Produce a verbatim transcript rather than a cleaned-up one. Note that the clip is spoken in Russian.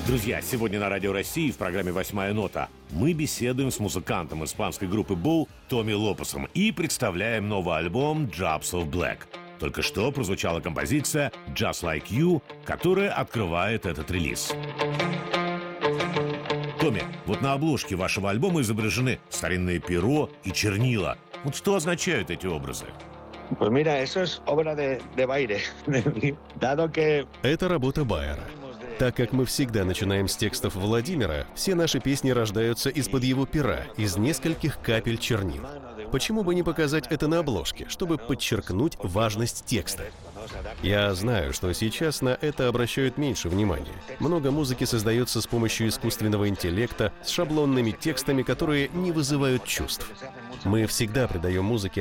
Друзья, сегодня на Радио России в программе «Восьмая нота» мы беседуем с музыкантом испанской группы Bull Томми Лопесом и представляем новый альбом «Drops of Black». Только что прозвучала композиция «Just Like You», которая открывает этот релиз. Томми, вот на обложке вашего альбома изображены старинное перо и чернила. Вот что означают эти образы? Pues mira, eso es obra de, de Baire, dado que... Это работа Байера. Так как мы всегда начинаем с текстов Владимира, все наши песни рождаются из-под его пера, из нескольких капель чернил. Почему бы не показать это на обложке, чтобы подчеркнуть важность текста? Я знаю, что сейчас на это обращают меньше внимания. Много музыки создается с помощью искусственного интеллекта, с шаблонными текстами, которые не вызывают чувств. Мы всегда придаем музыке